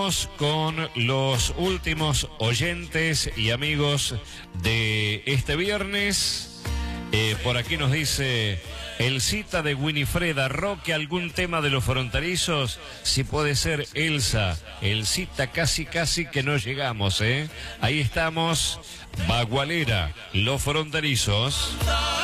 Con los últimos oyentes y amigos de este viernes. Por aquí nos dice Elsita de Winifreda, Roque, algún tema de los fronterizos, si puede ser Elsa. Elsita, casi que no llegamos, Ahí estamos, Bagualera, los fronterizos.